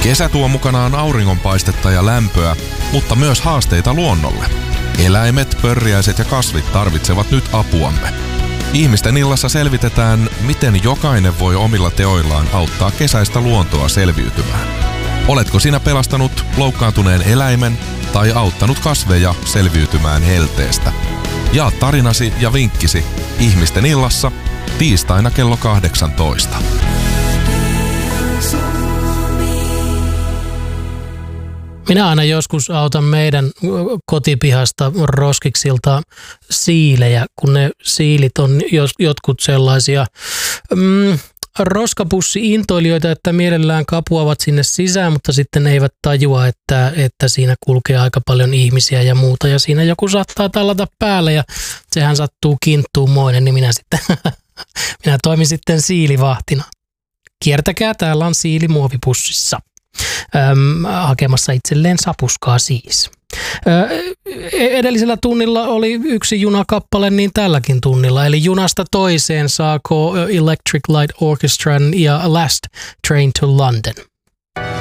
Kesä tuo mukanaan auringonpaistetta ja lämpöä, mutta myös haasteita luonnolle. Eläimet, pörriäiset ja kasvit tarvitsevat nyt apuamme. Ihmisten illassa selvitetään, miten jokainen voi omilla teoillaan auttaa kesäistä luontoa selviytymään. Oletko sinä pelastanut loukkaantuneen eläimen tai auttanut kasveja selviytymään helteestä? Jaa tarinasi ja vinkkisi Ihmisten illassa tiistaina kello 18. Minä aina joskus autan meidän kotipihasta roskiksilta siilejä, kun ne siilit on jotkut sellaisia roskapussi-intoilijoita, että mielellään kapuavat sinne sisään, mutta sitten eivät tajua, että siinä kulkee aika paljon ihmisiä ja muuta. Ja siinä joku saattaa tallata päälle ja sehän sattuu kinttuumoinen, niin minä toimin sitten siilivahtina. Kiertäkää, täällä on siili muovipussissa. Hakemassa itselleen sapuskaa siis. Edellisellä tunnilla oli yksi junakappale, niin tälläkin tunnilla. Eli junasta toiseen saako Electric Light Orchestran ja Last Train to London.